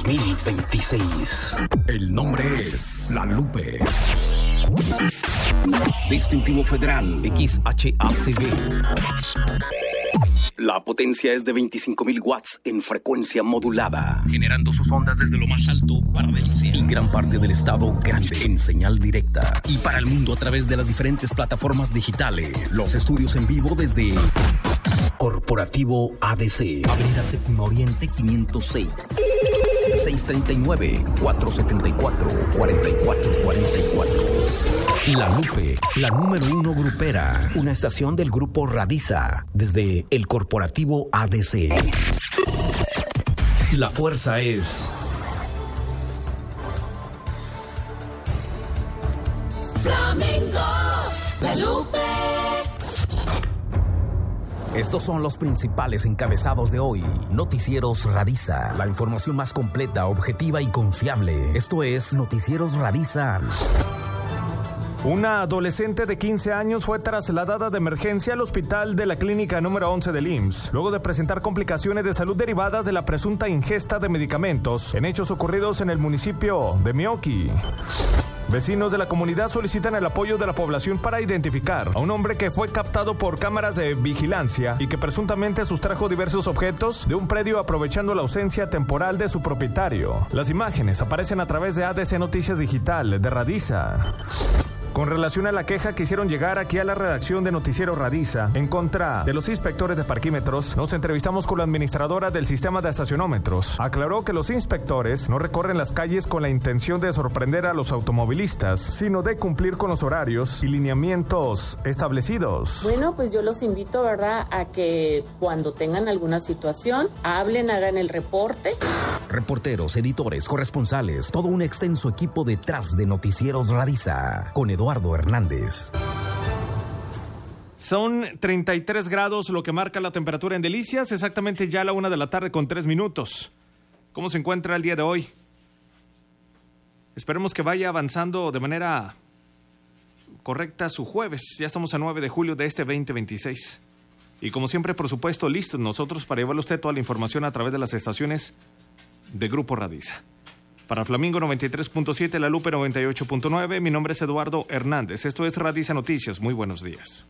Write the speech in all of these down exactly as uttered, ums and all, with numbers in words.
mil veintiséis. El nombre es La Lupe. Distintivo Federal X H A C V. La potencia es de veinticinco mil watts en frecuencia modulada, generando sus ondas desde lo más alto para Delcia y gran parte del estado grande en señal directa. Y para el mundo a través de las diferentes plataformas digitales. Los estudios en vivo desde Corporativo A D C, Avenida Séptimo Oriente quinientos seis, seis tres nueve, cuatro siete cuatro, cuatro cuatro cuatro cuatro. La Lupe, la número uno grupera, una estación del grupo Radiza, desde el Corporativo A D C. La fuerza es Flamengo, La Lupe. Estos son los principales encabezados de hoy. Noticieros Radiza, la información más completa, objetiva y confiable. Esto es Noticieros Radiza. Una adolescente de quince años fue trasladada de emergencia al hospital de la clínica número once del I M S S, luego de presentar complicaciones de salud derivadas de la presunta ingesta de medicamentos en hechos ocurridos en el municipio de Meoqui. Vecinos de la comunidad solicitan el apoyo de la población para identificar a un hombre que fue captado por cámaras de vigilancia y que presuntamente sustrajo diversos objetos de un predio aprovechando la ausencia temporal de su propietario. Las imágenes aparecen a través de A D C Noticias Digital de Radiza. Con relación a la queja que hicieron llegar aquí a la redacción de Noticiero Radiza en contra de los inspectores de parquímetros, nos entrevistamos con la administradora del sistema de estacionómetros. Aclaró que los inspectores no recorren las calles con la intención de sorprender a los automovilistas, sino de cumplir con los horarios y lineamientos establecidos. Bueno, pues yo los invito, ¿verdad?, a que cuando tengan alguna situación, hablen, hagan el reporte. Reporteros, editores, corresponsales, todo un extenso equipo detrás de Noticieros Radiza, con Eduardo Hernández. Son treinta y tres grados lo que marca la temperatura en Delicias, exactamente ya a la una de la tarde con tres minutos. ¿Cómo se encuentra el día de hoy? Esperemos que vaya avanzando de manera correcta su jueves. Ya estamos a nueve de julio de este veinte veintiséis. Y como siempre, por supuesto, listos nosotros para llevarle a usted toda la información a través de las estaciones de Grupo Radiza. Para Flamingo noventa y tres punto siete, La Lupe noventa y ocho punto nueve, mi nombre es Eduardo Hernández. Esto es Radiza Noticias. Muy buenos días.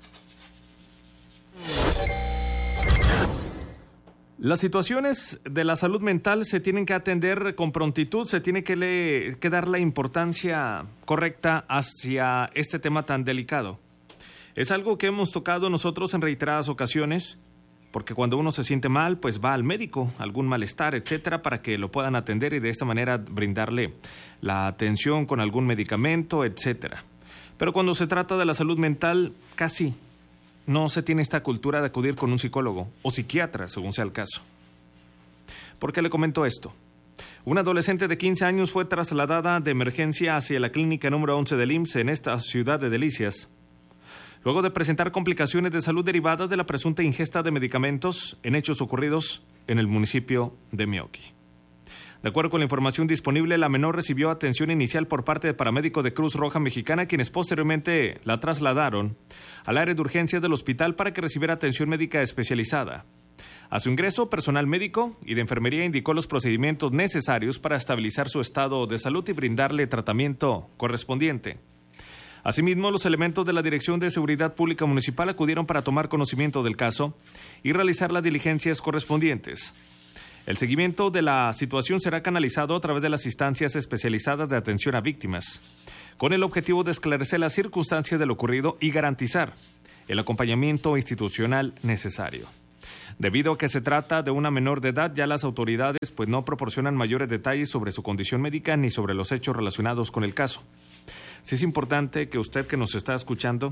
Las situaciones de la salud mental se tienen que atender con prontitud, se tiene que, le, que dar la importancia correcta hacia este tema tan delicado. Es algo que hemos tocado nosotros en reiteradas ocasiones, porque cuando uno se siente mal, pues va al médico, algún malestar, etcétera, para que lo puedan atender y de esta manera brindarle la atención con algún medicamento, etcétera. Pero cuando se trata de la salud mental, casi no se tiene esta cultura de acudir con un psicólogo o psiquiatra, según sea el caso. ¿Por qué le comento esto? Una adolescente de quince años fue trasladada de emergencia hacia la clínica número once del I M S S en esta ciudad de Delicias, luego de presentar complicaciones de salud derivadas de la presunta ingesta de medicamentos en hechos ocurridos en el municipio de Meoqui. De acuerdo con la información disponible, la menor recibió atención inicial por parte de paramédicos de Cruz Roja Mexicana, quienes posteriormente la trasladaron al área de urgencias del hospital para que recibiera atención médica especializada. A su ingreso, personal médico y de enfermería indicó los procedimientos necesarios para estabilizar su estado de salud y brindarle tratamiento correspondiente. Asimismo, los elementos de la Dirección de Seguridad Pública Municipal acudieron para tomar conocimiento del caso y realizar las diligencias correspondientes. El seguimiento de la situación será canalizado a través de las instancias especializadas de atención a víctimas, con el objetivo de esclarecer las circunstancias de lo ocurrido y garantizar el acompañamiento institucional necesario. Debido a que se trata de una menor de edad, ya las autoridades pues no proporcionan mayores detalles sobre su condición médica ni sobre los hechos relacionados con el caso. Sí es importante que usted que nos está escuchando,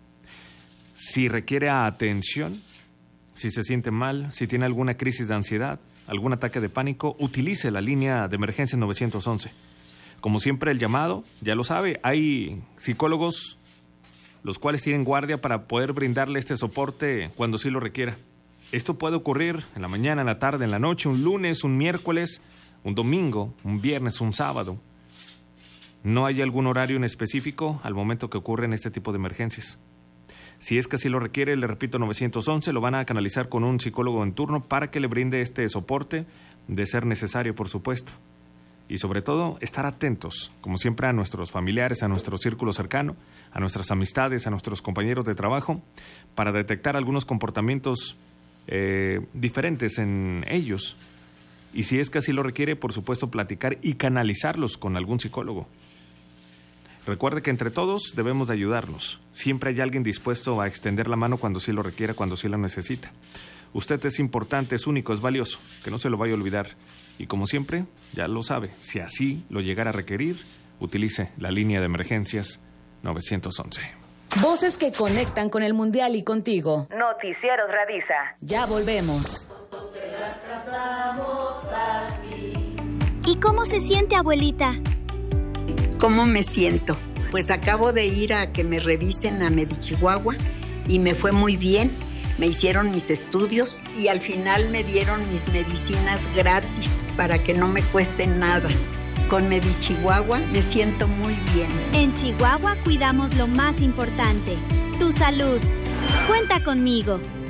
si requiere atención, si se siente mal, si tiene alguna crisis de ansiedad, algún ataque de pánico, utilice la línea de emergencia nueve once. Como siempre, el llamado, ya lo sabe, hay psicólogos los cuales tienen guardia para poder brindarle este soporte cuando sí lo requiera. Esto puede ocurrir en la mañana, en la tarde, en la noche, un lunes, un miércoles, un domingo, un viernes, un sábado. No hay algún horario en específico al momento que ocurren este tipo de emergencias. Si es que así lo requiere, le repito, nueve once, lo van a canalizar con un psicólogo en turno para que le brinde este soporte, de ser necesario, por supuesto. y sobre todo estar atentos, como siempre, a nuestros familiares, a nuestro círculo cercano, a nuestras amistades, a nuestros compañeros de trabajo, para detectar algunos comportamientos eh, diferentes en ellos. Y si es que así lo requiere, por supuesto, platicar y canalizarlos con algún psicólogo. Recuerde que entre todos debemos de ayudarnos. Siempre hay alguien dispuesto a extender la mano cuando sí lo requiera, cuando sí lo necesita. Usted es importante, es único, es valioso, que no se lo vaya a olvidar. Y como siempre, ya lo sabe, si así lo llegara a requerir, utilice la línea de emergencias nueve once. Voces que conectan con el Mundial y contigo. Noticieros Radisa. Ya volvemos. ¿Y cómo se siente, abuelita? ¿Cómo me siento? Pues acabo de ir a que me revisen a Medichihuahua y me fue muy bien. Me hicieron mis estudios y al final me dieron mis medicinas gratis para que no me cueste nada. Con Medichihuahua me siento muy bien. En Chihuahua cuidamos lo más importante, tu salud. Cuenta conmigo.